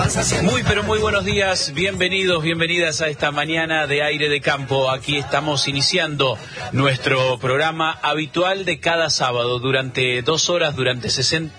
Muy pero muy buenos días, bienvenidos, bienvenidas a esta mañana de Aire de Campo. Aquí estamos iniciando nuestro programa habitual de cada sábado durante 2 horas, durante 60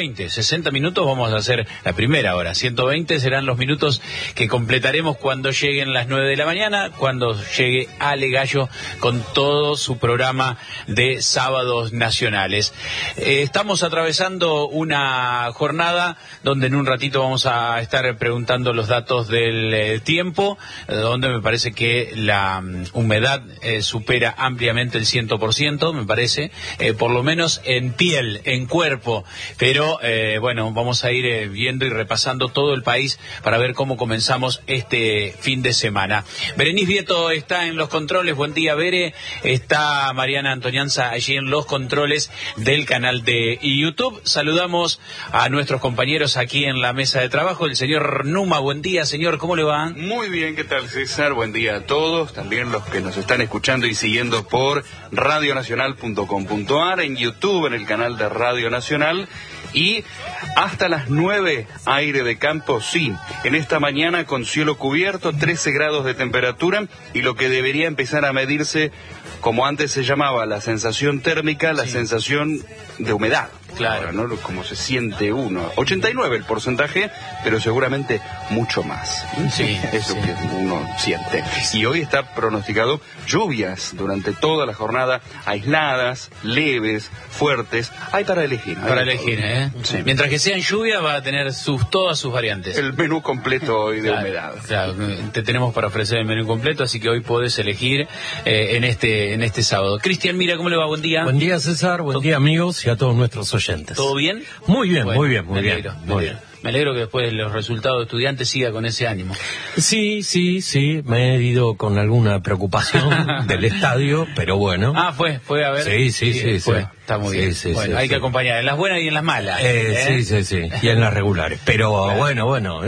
minutos vamos a hacer la primera hora. 120 serán los minutos que completaremos cuando lleguen las 9 de la mañana, cuando llegue Ale Gallo con todo su programa de sábados nacionales. Estamos atravesando una jornada donde en un ratito vamos a estar preguntando los datos del tiempo, donde me parece que la humedad supera ampliamente el 100%, me parece, por lo menos en piel, en cuerpo, pero bueno, vamos a ir viendo y repasando todo el país para ver cómo comenzamos este fin de semana. Berenice Vieto está en los controles, buen día Bere, está Mariana Antonianza allí en los controles del canal de YouTube. Saludamos a nuestros compañeros aquí en la mesa de trabajo, el señor Numa, buen día señor, ¿cómo le va? Muy bien, ¿qué tal César? Buen día a todos, también los que nos están escuchando y siguiendo por radionacional.com.ar, en YouTube, en el canal de Radio Nacional, y hasta las 9, Aire de Campo, sí, en esta mañana con cielo cubierto, 13 grados de temperatura, y lo que debería empezar a medirse, como antes se llamaba, la sensación térmica, la sensación de humedad. Claro, ¿no? Como se siente uno. 89 el porcentaje, pero seguramente mucho más. Sí, eso sí. Que uno siente. Y hoy está pronosticado lluvias durante toda la jornada, aisladas, leves, fuertes. Hay para elegir. Para elegir, Sí. Mientras que sean lluvia va a tener todas sus variantes. El menú completo hoy de humedad. Claro, te tenemos para ofrecer el menú completo, así que hoy podés elegir en este sábado. Cristian, mira, ¿cómo le va? Buen día. Buen día César, buen día amigos y a todos nuestros oyentes. ¿Todo bien? Muy bien, bueno, muy bien, muy me bien. alegro, Muy bien. Me alegro que después de los resultados de estudiantes siga con ese ánimo. Sí, me he ido con alguna preocupación del estadio, pero bueno. Ah, fue a ver. Sí. Está muy bien. Sí, bueno, hay que acompañar en las buenas y en las malas. Sí, y en las regulares. Pero bueno,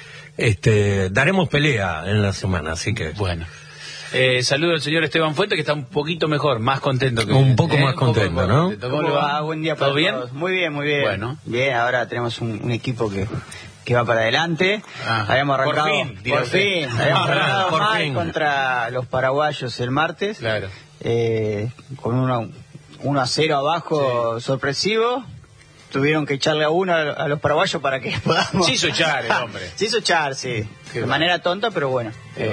daremos pelea en la semana, así que... Bueno. Saludo al señor Esteban Fuente, que está un poquito mejor, más contento que un poco más contento, ¿no? ¿Cómo le va? Buen día para ¿Todo bien? todos. Muy bien. Bueno. Bien, ahora tenemos un equipo que va para adelante. Habíamos arrancado por fin. Habíamos arrancado Por mal fin. contra los paraguayos el martes. Claro. Con 1-0 abajo, sorpresivo. Tuvieron que echarle a uno a los paraguayos para que podamos... Se hizo echar el hombre. Se hizo echar, sí. Qué de manera tonta, pero bueno.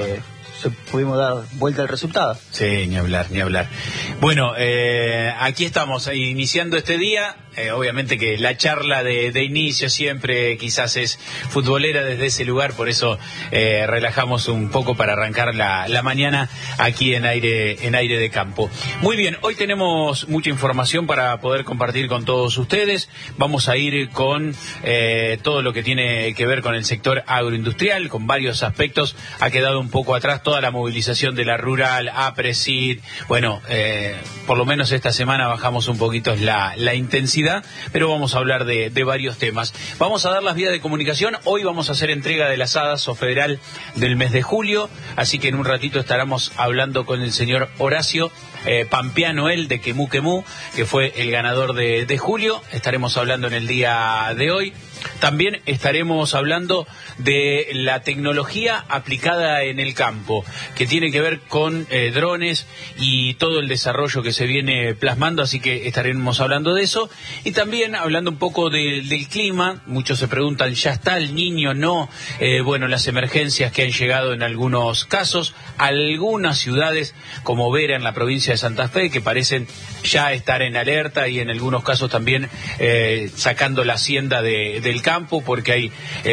Pudimos dar vuelta al resultado. Sí, ni hablar. Bueno, aquí estamos iniciando este día. Obviamente que la charla de inicio siempre quizás es futbolera desde ese lugar, por eso relajamos un poco para arrancar la mañana aquí en aire de campo. Muy bien, hoy tenemos mucha información para poder compartir con todos ustedes. Vamos a ir con todo lo que tiene que ver con el sector agroindustrial, con varios aspectos. Ha quedado un poco atrás toda la movilización de la rural, APRESID. Bueno, por lo menos esta semana bajamos un poquito la intensidad, pero vamos a hablar de varios temas. Vamos a dar las vías de comunicación. Hoy vamos a hacer entrega de las ADASO federal del mes de julio, así que en un ratito estaremos hablando con el señor Horacio Pampeano, él de Quemú, que fue el ganador de julio. Estaremos hablando en el día de hoy. También estaremos hablando de la tecnología aplicada en el campo, que tiene que ver con drones y todo el desarrollo que se viene plasmando, así que estaremos hablando de eso. Y también hablando un poco del clima. Muchos se preguntan, ¿ya está el Niño? No. Bueno, las emergencias que han llegado en algunos casos, algunas ciudades como Vera en la provincia de Santa Fe, que parecen ya estar en alerta, y en algunos casos también sacando la hacienda del campo, porque hay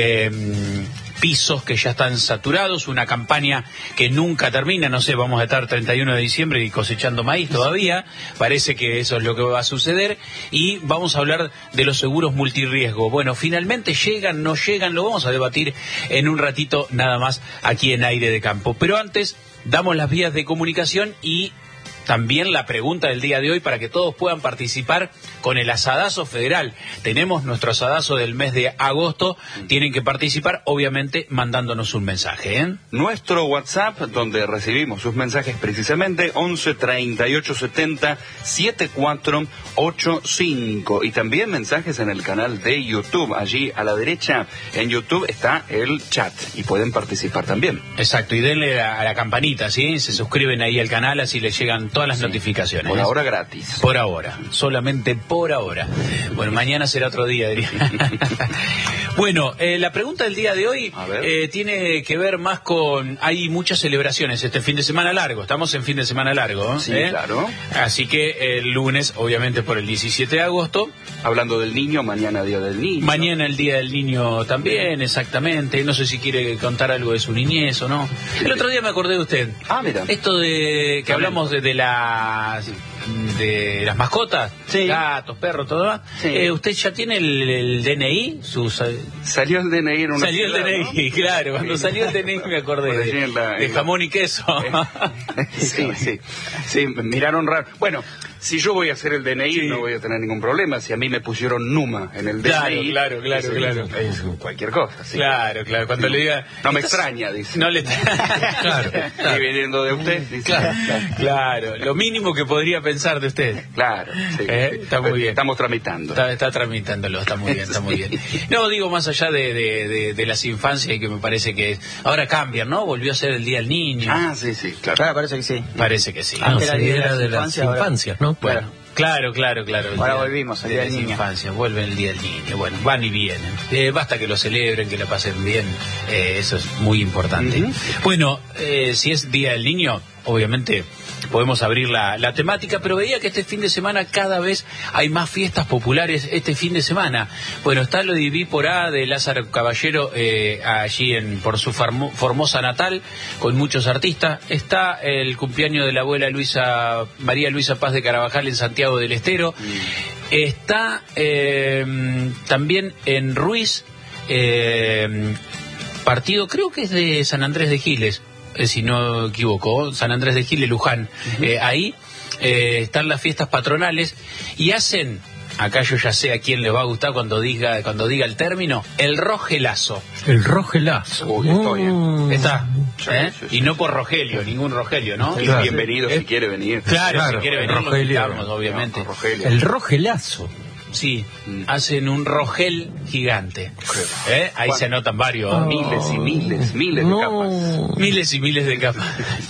pisos que ya están saturados, una campaña que nunca termina, no sé, vamos a estar 31 de diciembre y cosechando maíz todavía, parece que eso es lo que va a suceder. Y vamos a hablar de los seguros multirriesgo. Bueno, finalmente llegan, no llegan, lo vamos a debatir en un ratito nada más aquí en Aire de Campo. Pero antes, damos las vías de comunicación y también la pregunta del día de hoy para que todos puedan participar con el asadazo federal. Tenemos nuestro asadazo del mes de agosto. Tienen que participar, obviamente, mandándonos un mensaje, ¿eh? Nuestro WhatsApp, donde recibimos sus mensajes precisamente, 11 38 70 7485. Y también mensajes en el canal de YouTube. Allí a la derecha en YouTube está el chat y pueden participar también. Exacto, y denle a la campanita, ¿sí? Se suscriben ahí al canal, así les llegan todas las notificaciones. Por ahora gratis. Por ahora, solamente por ahora. Bueno, mañana será otro día, diría. Bueno, la pregunta del día de hoy tiene que ver más con... Hay muchas celebraciones este fin de semana largo, estamos en fin de semana largo. Sí, claro. Así que el lunes, obviamente por el 17 de agosto... Hablando del niño, mañana Día del Niño. Mañana el Día del Niño también, exactamente. No sé si quiere contar algo de su niñez o no. El otro día me acordé de usted. Ah, mira. Esto de que hablamos de las mascotas, sí. Gatos, perros, todo más. Sí. ¿Usted ya tiene el DNI? Salió el DNI en una Salió ciudad, el DNI, ¿no? Claro. Cuando salió el DNI me acordé de jamón y queso. Sí, me miraron raro. Bueno, si yo voy a hacer el DNI no voy a tener ningún problema. Si a mí me pusieron Numa en el DNI. Claro. Es cualquier cosa. Sí. Claro. Cuando le diga... No me extraña, dice. No le... Claro. Y viniendo de usted, dice. Claro. Lo mínimo que podría pensar de usted. Claro. Sí. Está muy bien. Estamos tramitando. Está tramitándolo, está muy bien. No, digo, más allá de las infancias, que me parece que ahora cambian, ¿no? Volvió a ser el Día del Niño. Ah, sí, claro. Ah, parece que sí. Parece que sí. Antes era de las infancias, ¿no? Bueno, claro. Ahora volvimos al Día del Niño. Infancia, vuelve el Día del Niño. Bueno, van y vienen. Basta que lo celebren, que lo pasen bien. Eso es muy importante. Bueno, si es Día del Niño, obviamente podemos abrir la temática, pero veía que este fin de semana cada vez hay más fiestas populares este fin de semana. Bueno, está lo de Vípora de Lázaro Caballero allí por su Formosa natal, con muchos artistas. Está el cumpleaños de la abuela María Luisa Paz de Carabajal en Santiago del Estero. Está también en Ruiz, partido creo que es de San Andrés de Giles, si no equivoco, San Andrés de Giles, Luján. Ahí están las fiestas patronales y hacen, acá yo ya sé a quién le va a gustar cuando diga el término, el rogelazo. El rogelazo. Uy, Está. Sí. Y no por Rogelio, ningún Rogelio, ¿no? Y bienvenido si quiere venir. Claro, si quiere venir, Rogelio, lo invitamos, obviamente. No, Rogelio. El rogelazo. Sí, hacen un rogel gigante. Ahí se anotan varios. Miles y miles de capas. Miles y miles de capas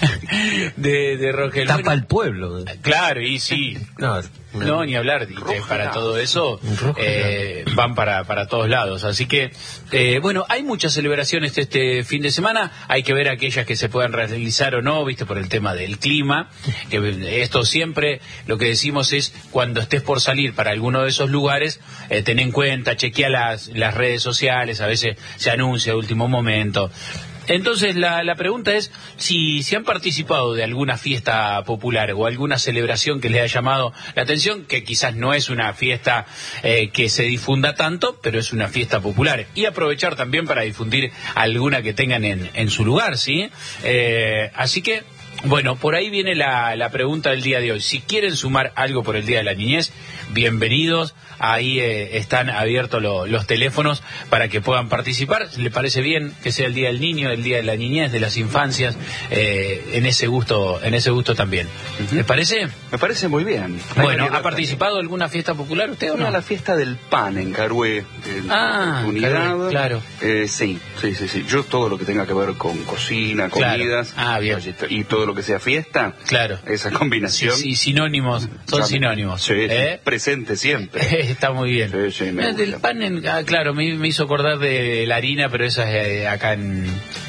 de rogel. Tapa el pueblo. Claro, y sí. No, ni hablar. Para todo eso van para todos lados. Así que, bueno, hay muchas celebraciones este fin de semana. Hay que ver aquellas que se puedan realizar o no, viste, por el tema del clima. Esto siempre, lo que decimos es, cuando estés por salir para alguno de esos lugares, ten en cuenta, chequea las redes sociales, a veces se anuncia a último momento. Entonces la pregunta es si han participado de alguna fiesta popular o alguna celebración que les haya llamado la atención, que quizás no es una fiesta que se difunda tanto, pero es una fiesta popular. Y aprovechar también para difundir alguna que tengan en su lugar, ¿sí? Así que, bueno, por ahí viene la pregunta del día de hoy. Si quieren sumar algo por el Día de la Niñez, bienvenidos. Ahí están abiertos los teléfonos para que puedan participar. ¿Le parece bien que sea el Día del Niño, el Día de la Niñez, de las infancias, en ese gusto también? ¿Le parece? Me parece muy bien. Bueno, ¿ha participado en alguna fiesta popular usted o no? La fiesta del pan en Carué. Unidad. Claro. Sí. Yo todo lo que tenga que ver con cocina, comidas. Bien. Y todo lo que sea fiesta. Claro. Esa combinación. Sí, sinónimos. Son sinónimos. Sí, presente siempre. Está muy bien. Sí, del pan, claro, me hizo acordar de la harina, pero esa es acá en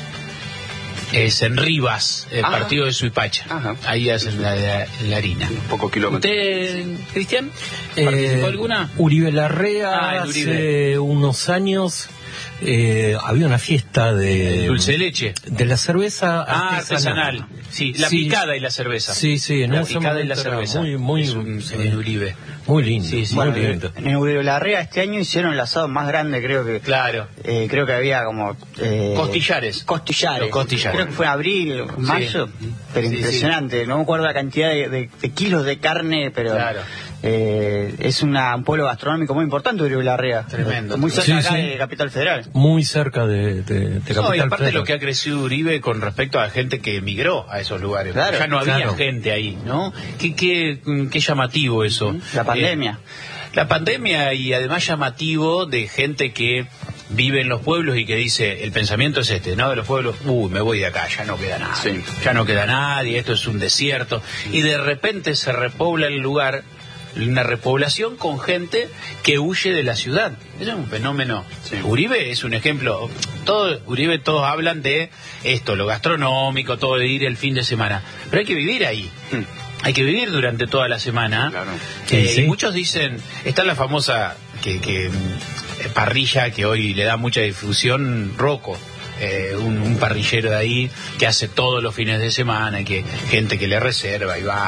Rivas, el partido de Suipacha. Ahí hacen la harina. Pocos kilómetros. ¿Usted, Cristian, participó alguna? Uribe Larrea Uribe. hace unos años había una fiesta de... Dulce de leche. De la cerveza artesanal. Sí, la picada y la cerveza. Sí, en la ese picada y momento la cerveza. En Uribe. Muy lindo. Sí, muy bueno, lindo. En Uribe Larrea este año hicieron el asado más grande, creo que. Claro. Creo que había como. Costillares. Costillares. Los costillares. Creo que fue en abril, mayo. Pero Sí, impresionante. No me acuerdo la cantidad de kilos de carne, pero. Claro. Es un pueblo gastronómico muy importante, Uribe Larrea. Tremendo. Muy cerca Sí, acá sí. de Capital Federal. Muy cerca de Capital No, y aparte Federal. lo que ha crecido Uribe con respecto a gente que emigró a esos lugares. Claro, ya no había claro. gente ahí, ¿no? Qué llamativo eso. La pandemia. La pandemia y además llamativo de gente que vive en los pueblos y que dice, el pensamiento es este, ¿no? De los pueblos, me voy de acá, ya no queda nada. Sí. Ya no queda nadie, esto es un desierto. Y de repente se repobla el lugar, una repoblación con gente que huye de la ciudad. Eso es un fenómeno. Sí. Uribe es un ejemplo. Uribe todos hablan de esto, lo gastronómico, todo de ir el fin de semana. Pero hay que vivir ahí. Hay que vivir durante toda la semana. Claro. Y muchos dicen, está la famosa parrilla que hoy le da mucha difusión, Rocco. Un parrillero de ahí que hace todos los fines de semana y que gente que le reserva y va.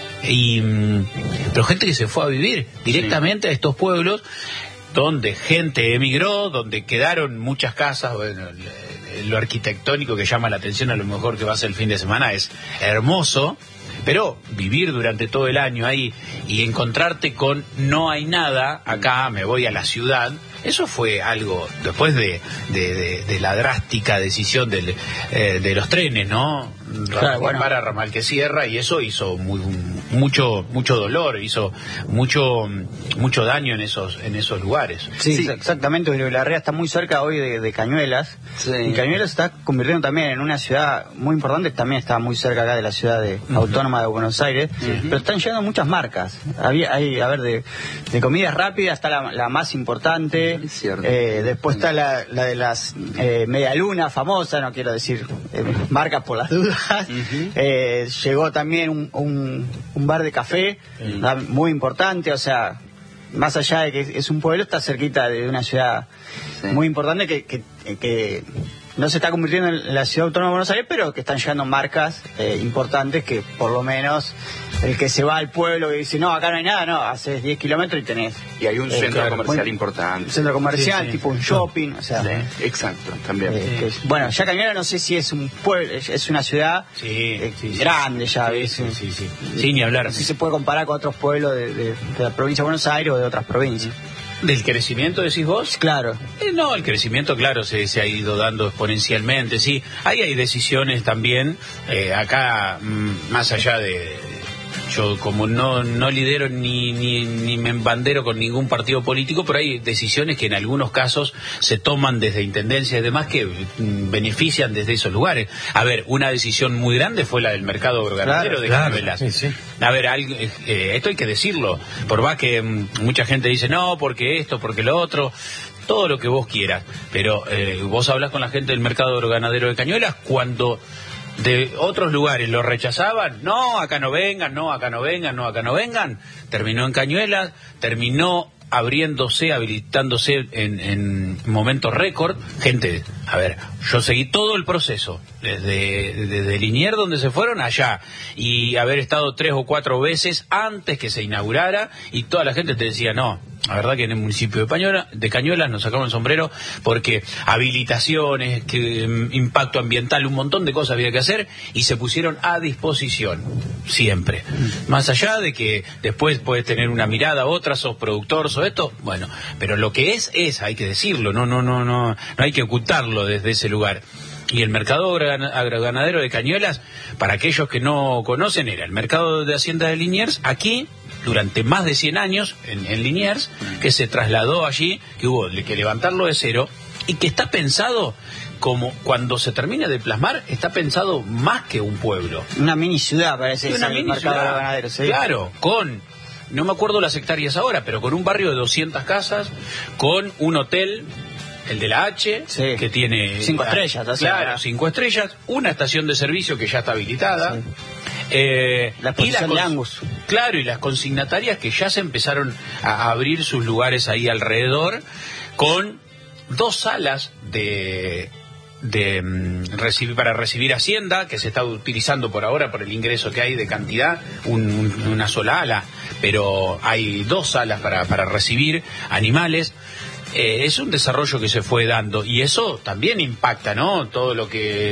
Pero gente que se fue a vivir directamente a estos pueblos donde gente emigró, donde quedaron muchas casas. Bueno, lo arquitectónico que llama la atención a lo mejor que va a ser el fin de semana es hermoso, pero vivir durante todo el año ahí y encontrarte con no hay nada, acá me voy a la ciudad, eso fue algo después de la drástica decisión de los trenes, ¿no? Claro, bueno. Para ramal que cierra, y eso hizo mucho dolor, hizo mucho daño en esos lugares. Sí, exactamente. Uribe Larrea está muy cerca hoy de Cañuelas. Sí. Y Cañuelas se está convirtiendo también en una ciudad muy importante. También está muy cerca acá de la ciudad autónoma de Buenos Aires. Pero están llegando muchas marcas. De comidas rápidas está la más importante. Es cierto. Después está la de las medialunas famosa, no quiero decir marcas por las dudas. Llegó también un bar de café muy importante, o sea, más allá de que es un pueblo, está cerquita de una ciudad muy importante que no se está convirtiendo en la ciudad autónoma de Buenos Aires, pero que están llegando marcas importantes que por lo menos el que se va al pueblo y dice, no, acá no hay nada, no, haces 10 kilómetros y tenés. Y hay un centro claro, comercial importante. Un centro comercial, Sí. tipo un shopping, o sea. Sí, exacto, también. Bueno, ya Cañuelas no sé si es un pueblo, es una ciudad grande ya, ¿ves? Sí, ni hablar. Si se puede comparar con otros pueblos de la provincia de Buenos Aires o de otras provincias. ¿Del crecimiento decís vos? Claro. No, el crecimiento, claro, se ha ido dando exponencialmente, sí. Ahí hay decisiones también, acá, más allá de... Yo como no lidero ni me embandero con ningún partido político, pero hay decisiones que en algunos casos se toman desde intendencias y demás que benefician desde esos lugares. A ver, una decisión muy grande fue la del mercado ganadero de Cañuelas. Sí. A ver, esto hay que decirlo, por más que mucha gente dice, no, porque esto, porque lo otro, todo lo que vos quieras, pero vos hablas con la gente del mercado ganadero de Cañuelas cuando... de otros lugares lo rechazaban, no, acá no vengan, no, acá no vengan, no, acá no vengan, terminó en Cañuelas, terminó abriéndose, habilitándose en momentos récord. Gente, a ver, yo seguí todo el proceso, desde Liniers, donde se fueron, allá, y haber estado 3 o 4 veces antes que se inaugurara, y toda la gente te decía, no, la verdad que en el municipio de Cañuelas nos sacamos el sombrero porque habilitaciones, impacto ambiental, un montón de cosas había que hacer y se pusieron a disposición, siempre. Más allá de que después puedes tener una mirada, otra, sos productor, sos esto, bueno, pero lo que es, hay que decirlo, no hay que ocultarlo desde ese lugar. Y el mercado agroganadero de Cañuelas, para aquellos que no conocen, era el mercado de Hacienda de Liniers, aquí, durante más de 100 años, en Liniers, que se trasladó allí, que hubo que levantarlo de cero, y que está pensado como, cuando se termine de plasmar, está pensado más que un pueblo. Una mini ciudad parece Una el mini mercado ciudad, ganadero, ¿sí? Claro, no me acuerdo las hectáreas ahora, pero con un barrio de 200 casas, con un hotel, el de la H, sí, que tiene 5 estrellas, así. claro, 5 estrellas, una estación de servicio que ya está habilitada, sí. La exposición de Angus. Claro, y las consignatarias que ya se empezaron a abrir sus lugares ahí alrededor, con 2 salas para recibir Hacienda, que se está utilizando por ahora por el ingreso que hay de cantidad, una sola ala, pero hay 2 salas para recibir animales. Es un desarrollo que se fue dando y eso también impacta, ¿no? Todo lo que